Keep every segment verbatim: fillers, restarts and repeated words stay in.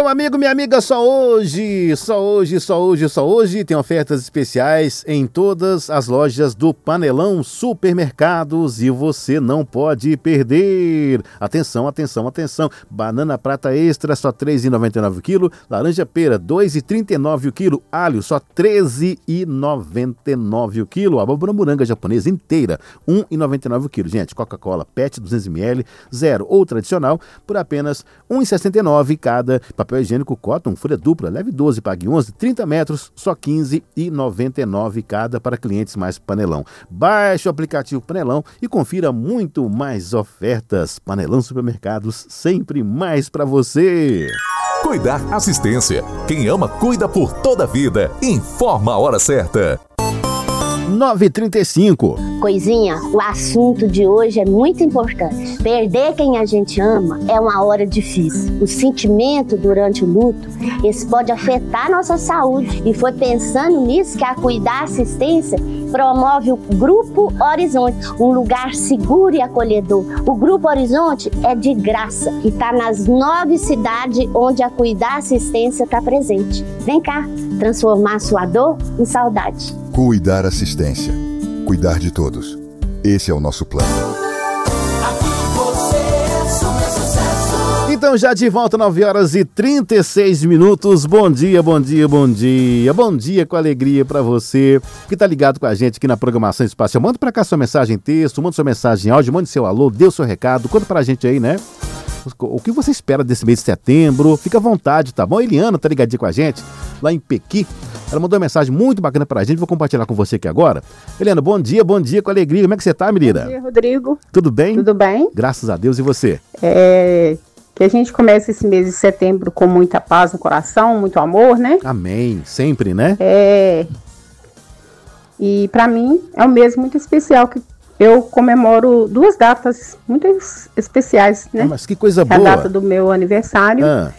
Meu amigo, minha amiga, só hoje, só hoje, só hoje, só hoje tem ofertas especiais em todas as lojas do Panelão Supermercados e você não pode perder. Atenção, atenção, atenção. Banana prata extra só três reais e noventa e nove centavos o quilo, laranja pera dois reais e trinta e nove centavos o quilo, alho só treze reais e noventa e nove centavos o quilo, abóbora moranga japonesa inteira um real e noventa e nove centavos o quilo. Gente, Coca-Cola Pet duzentos mililitros, zero ou tradicional por apenas um real e sessenta e nove centavos cada. Papel higiênico Cotton, folha dupla, leve doze, pague onze, trinta metros, só quinze reais e noventa e nove centavos cada para clientes mais Panelão. Baixe o aplicativo Panelão e confira muito mais ofertas. Panelão Supermercados, sempre mais para você. Cuidar Assistência. Quem ama, cuida por toda a vida. Informa a hora certa. nove e trinta e cinco. Coisinha, o assunto de hoje é muito importante. Perder quem a gente ama é uma hora difícil. O sentimento durante o luto, isso pode afetar nossa saúde. E foi pensando nisso que a Cuidar Assistência promove o Grupo Horizonte, um lugar seguro e acolhedor. O Grupo Horizonte é de graça e está nas nove cidades onde a Cuidar Assistência está presente. Vem cá, transformar sua dor em saudade. Cuidar Assistência. Cuidar de todos. Esse é o nosso plano. Então já de volta, nove horas e trinta e seis minutos. Bom dia, bom dia, bom dia. Bom dia com alegria para você que tá ligado com a gente aqui na programação Espacial. Manda para cá sua mensagem em texto, manda sua mensagem em áudio, manda seu alô, dê o seu recado, conta pra gente aí, né? O que você espera desse mês de setembro? Fica à vontade, tá bom? Eliana tá ligadinha com a gente, lá em Pequi. Ela mandou uma mensagem muito bacana pra gente, vou compartilhar com você aqui agora. Eliana, bom dia, bom dia, com alegria. Como é que você tá, menina? Bom dia, Rodrigo. Tudo bem? Tudo bem. Graças a Deus, e você? É... Que a gente comece esse mês de setembro com muita paz no coração, muito amor, né? Amém, sempre, né? É... E pra mim é um mês muito especial, que eu comemoro duas datas muito especiais, né? Ah, mas que coisa boa. boa. A data do meu aniversário ah.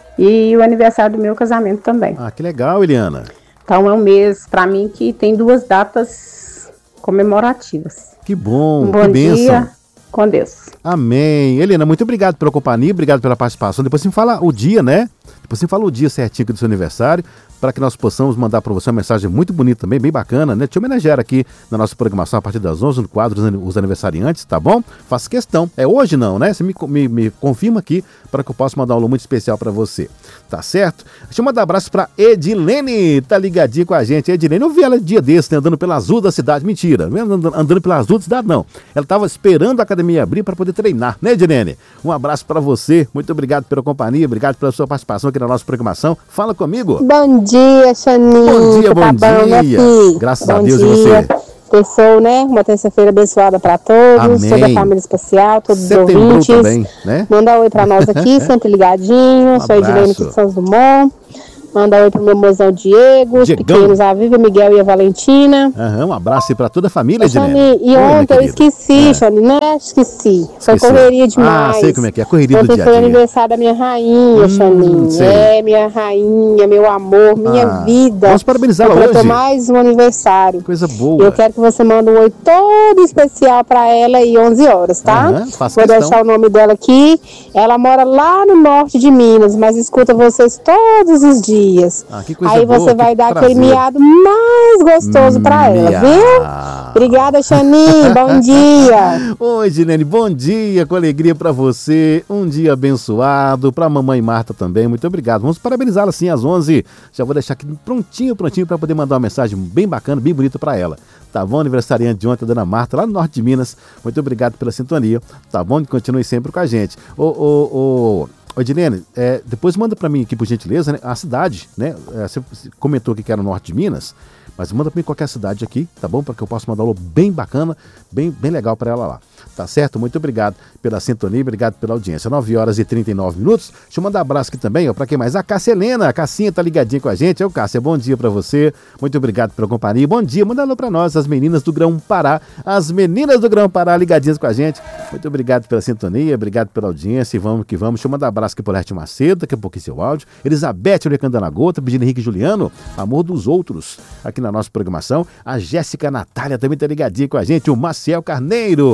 e o aniversário do meu casamento também. Ah, que legal, Eliana. Então é um mês pra mim que tem duas datas comemorativas. Que bom, um bom que bênção. dia com Deus. Amém. Helena, muito obrigado pela companhia, obrigado pela participação. Depois você me fala o dia, né? Depois você me fala o dia certinho do seu aniversário, para que nós possamos mandar para você uma mensagem muito bonita também, bem bacana, né? Te homenagear aqui na nossa programação a partir das onze, no quadro Os Aniversariantes, tá bom? Faço questão. É hoje não, né? Você me, me, me confirma aqui para que eu possa mandar um alô muito especial para você. Tá certo? Deixa eu mandar um abraço para Edilene, tá ligadinha com a gente. Edilene, eu vi ela dia desse, né, andando pela azul da cidade. Mentira, não é andando, andando pela azul da cidade, não. Ela estava esperando a academia abrir para poder treinar, né, Edilene? Um abraço para você, muito obrigado pela companhia, obrigado pela sua participação aqui na nossa programação. Fala comigo. Bom dia, Xaninho. Bom dia, bom tá dia. Bom, né, filho? Graças bom a Deus, dia. e você? Terçou, né? Uma terça-feira abençoada para todos, Amém. toda a família especial, todos Setembro os ouvintes. Também, né? Manda um oi para nós aqui, sempre ligadinho. Um Sou a Edilene aqui de São Dumont. Manda um oi pro meu mozão Diego, os Diegão. pequenos, a Viva, Miguel e a Valentina. Aham, um abraço aí pra toda a família, Edilene. Xani, e Oi, ontem eu minha querida. esqueci, É. Xani, não é esqueci. Foi Esqueceu. correria demais. Ah, sei como é que é, correria do Ontem dia a foi dia. aniversário da minha rainha, Hum, Xaninho. sei. É, minha rainha, meu amor, minha Ah, vida. vamos parabenizá-la Completou hoje. mais um aniversário. Coisa boa. Eu quero que você mande um oi todo especial pra ela aí, onze horas, tá? Aham, faço Vou questão. deixar o nome dela aqui. Ela mora lá no norte de Minas, mas escuta vocês todos os dias. Ah, que coisa Aí boa, você que vai dar prazer. aquele miado mais gostoso pra ela, Miau. viu? Obrigada, Xaninho. Bom dia. Oi, Edilene, bom dia, com alegria pra você, um dia abençoado, pra mamãe Marta também, muito obrigado. Vamos parabenizá-la assim às onze, já vou deixar aqui prontinho, prontinho pra poder mandar uma mensagem bem bacana, bem bonita pra ela. Tá bom? Aniversariante de ontem, a dona Marta, lá no norte de Minas, muito obrigado pela sintonia, tá bom? Continue sempre com a gente. Ô, ô, ô... Ô, Edilene, é, depois manda pra mim aqui, por gentileza, né, a cidade, né? É, você comentou aqui que era no norte de Minas, mas manda pra mim qualquer cidade aqui, tá bom? Para que eu possa mandar um alô bem bacana, bem, bem legal pra ela lá. Tá certo? Muito obrigado pela sintonia, obrigado pela audiência. nove horas e trinta e nove minutos. Deixa eu mandar um abraço aqui também, ó, pra quem mais? A Cássia Helena, a Cassinha tá ligadinha com a gente. Ô, Cássia, bom dia pra você. Muito obrigado pela companhia. Bom dia, manda alô pra nós, as meninas do Grão Pará. As meninas do Grão Pará ligadinhas com a gente. Muito obrigado pela sintonia, obrigado pela audiência. E vamos que vamos. Deixa eu mandar um abraço aqui pro Lerte Macedo, daqui a pouquinho seu áudio. Elizabeth Orecanda na Gota, pedindo Henrique Juliano, Amor dos Outros, aqui na nossa programação. A Jéssica Natália também tá ligadinha com a gente. O Maciel Carneiro.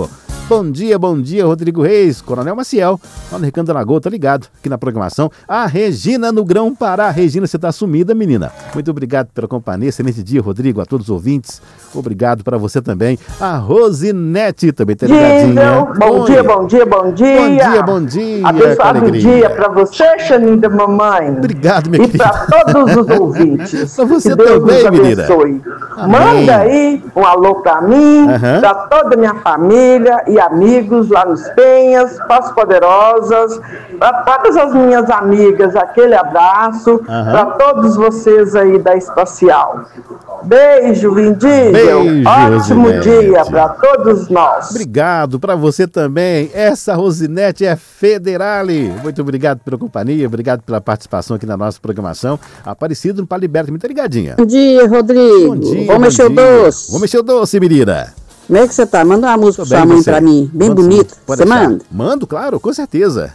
Bom dia, bom dia, Rodrigo Reis, Coronel Maciel, lá no Recanto da Lagoa, tá ligado aqui na programação. A Regina no Grão Pará. Regina, você tá sumida, menina. Muito obrigado pela companhia, excelente dia, Rodrigo, a todos os ouvintes. Obrigado para você também. A Rosinete também tá ligadinha. Bom Oi. dia, bom dia, bom dia. Bom dia, bom dia. Abençoado dia para você, Xaninho da mamãe. Obrigado, minha e querida. E para todos os ouvintes. Para você que Deus também, nos abençoe. menina. Manda aí um alô para mim, uhum. para toda a minha família e amigos lá nos Penhas, Passos Poderosas, para todas as minhas amigas, aquele abraço, uhum. para todos vocês aí da Espacial. Beijo, Lindinho. Beijo, ótimo Rosinete. dia para todos nós. Obrigado para você também. Essa Rosinete é Federale. Muito obrigado pela companhia, obrigado pela participação aqui na nossa programação. Aparecido no Paliberto, muito ligadinha. Bom dia, Rodrigo. Bom dia, Vamos mexer o doce. Vamos mexer o doce, menina. Como é que você tá? Manda uma música pra sua mãe pra mim, bem Manda bonita. Você manda? Mando, claro, com certeza.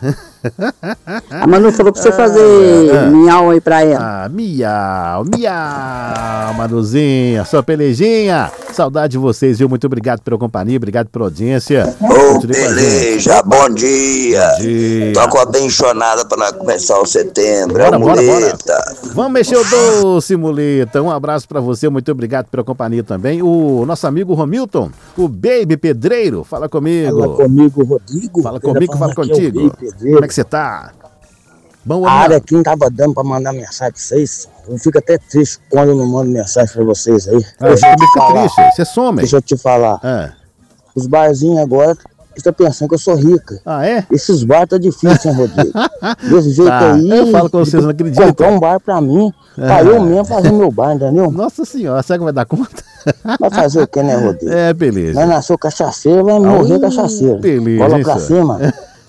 A Manu falou pra você fazer ah, miau aí pra ela. Ah, miau, miau, Manuzinha, sua pelejinha. Saudade de vocês, viu? Muito obrigado pela companhia, obrigado pela audiência. Ô, peleja, bom dia. Bom dia. Toca uma benchonada pra nós começar o setembro. Bora, é bora, muleta. bora. Vamos mexer o doce, muleta. Um abraço pra você, muito obrigado pela companhia também. O nosso amigo Romilton, o Baby Pedreiro, fala comigo. Fala comigo, Rodrigo. Fala comigo, fala contigo. Como é que você tá? Bom, a área aqui não tava dando pra mandar mensagem pra vocês. Eu fico até triste quando eu não mando mensagem pra vocês aí. Ah, Deixa eu te fica falar. triste, você some. Deixa eu te falar. Ah. Os barzinhos agora estão pensando que eu sou rica. Ah, é? Esses bar tá difícil, hein, Rodrigo? Desse jeito tá. aí. Eu falo com vocês, não acredito. Comprar um bar pra mim, ah. pra eu mesmo fazer meu bar, entendeu? Nossa senhora, será que vai dar conta? Vai fazer o que, né, Rodrigo? É, beleza. Vai nascer cachaceiro, vai morrer oh, cachaceiro. Beleza. Bola pra cima.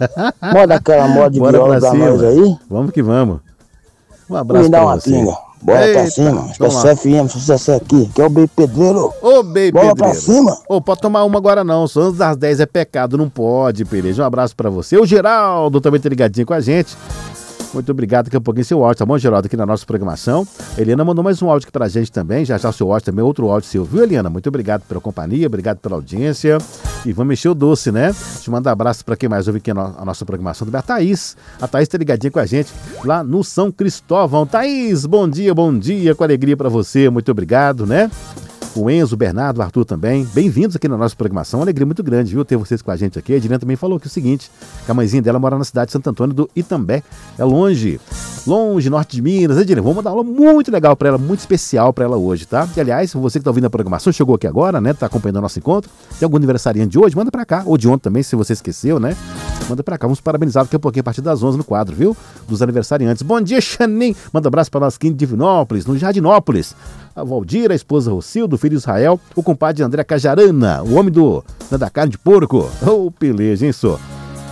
Moda aquela moda de viola pra nós aí. Vamos que vamos. Um abraço Me dá pra uma você. pinga. Bora Eita, pra cima. Acho que é C F M, sucesso aqui. Que é o Baby Pedreiro. Ô, Baby Bola Pedreiro. pra cima. Ô, pode tomar uma agora não. Só antes das dez é pecado, não pode, Pereja. Um abraço pra você. O Geraldo também tá ligadinho com a gente. Muito obrigado, daqui a pouquinho seu áudio, tá bom, Geraldo, aqui na nossa programação. Eliana mandou mais um áudio aqui pra gente também, já já o seu áudio também, outro áudio seu, viu, Eliana? Muito obrigado pela companhia, obrigado pela audiência. E vamos mexer o doce, né? Deixa eu mandar um abraço pra quem mais ouve aqui a, no, a nossa programação, também a Thaís. A Thaís tá ligadinha com a gente lá no São Cristóvão. Thaís, bom dia, bom dia, com alegria pra você, muito obrigado, né? O Enzo, o Bernardo, o Arthur também. Bem-vindos aqui na nossa programação. Uma alegria muito grande, viu, ter vocês com a gente aqui. A Edilene também falou que o seguinte, que a mãezinha dela mora na cidade de Santo Antônio do Itambé. É longe, longe, norte de Minas. Edilene, vamos dar uma aula muito legal para ela, muito especial para ela hoje, tá? E, aliás, você que tá ouvindo a programação, chegou aqui agora, né? Tá acompanhando o nosso encontro. Tem algum aniversariante de hoje? Manda para cá. Ou de ontem também, se você esqueceu, né? Manda para cá. Vamos parabenizar daqui a pouquinho, a partir das onze no quadro, viu? Dos aniversariantes. Bom dia, Xanin. Manda um abraço para nós aqui em Divinópolis, no Jardinópolis. A Valdir, a esposa Rocildo, o filho Israel, o compadre André Cajarana, o homem do da carne de porco. Ô, oh, peleja, hein, só?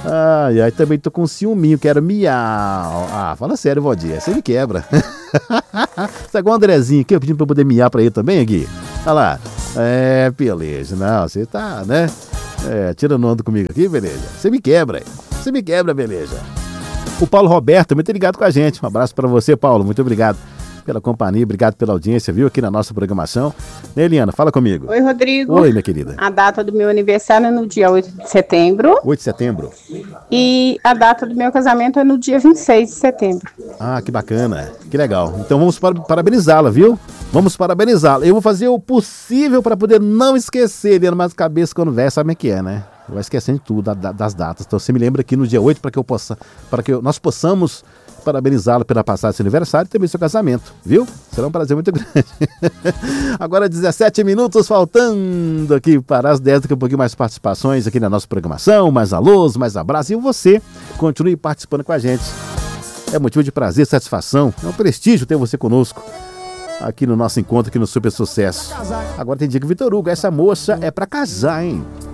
Ai, ai, também tô com um ciúminho, quero miau. Ah, fala sério, Valdir, você me quebra. Sabe igual o Andrezinho aqui, eu pedindo pra eu poder miar pra ele também, Gui? Olha lá. É, peleja, não, você tá, né? É, tirando onda comigo aqui, beleza. Você me quebra, você me quebra, beleza. O Paulo Roberto também tá ligado com a gente. Um abraço pra você, Paulo, muito obrigado pela companhia, obrigado pela audiência, viu, aqui na nossa programação. Né, Eliana, fala comigo. Oi, Rodrigo. Oi, minha querida. A data do meu aniversário é no dia oito de setembro. oito de setembro. E a data do meu casamento é no dia vinte e seis de setembro. Ah, que bacana, que legal. Então vamos para, parabenizá-la, viu? Vamos parabenizá-la. Eu vou fazer o possível para poder não esquecer, Eliana, mas cabeça quando vier, sabe como é que é, né? Eu vou esquecendo de tudo, da, da, das datas. Então você me lembra aqui no dia oito para que eu possa, para que eu, nós possamos parabenizá-lo pela passagem de seu aniversário e também seu casamento, viu? Será um prazer muito grande. Agora dezessete minutos faltando aqui para as dez, daqui a pouquinho mais participações aqui na nossa programação, mais alôs, mais abraços, e você continue participando com a gente. É motivo de prazer, satisfação, é um prestígio ter você conosco aqui no nosso encontro, aqui no Super Sucesso. Agora tem dia que Vitor Hugo, essa moça é pra casar, hein?